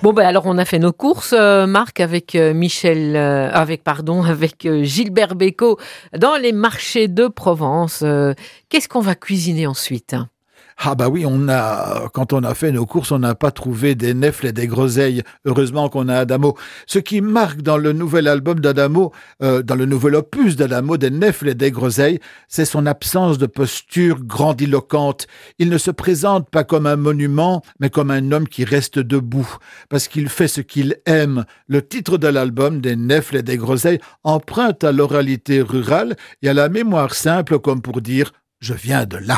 Bon, ben alors on a fait nos courses, Marc, avec Gilbert Bécaud dans les marchés de Provence. Qu'est-ce qu'on va cuisiner ensuite? Ah bah oui, quand on a fait nos courses, on n'a pas trouvé des nèfles et des groseilles. Heureusement qu'on a Adamo. Ce qui marque dans le nouvel album d'Adamo, dans le nouvel opus d'Adamo, des nèfles et des groseilles, c'est son absence de posture grandiloquente. Il ne se présente pas comme un monument, mais comme un homme qui reste debout, parce qu'il fait ce qu'il aime. Le titre de l'album, des nèfles et des groseilles, emprunte à l'oralité rurale et à la mémoire simple comme pour dire « je viens de là ».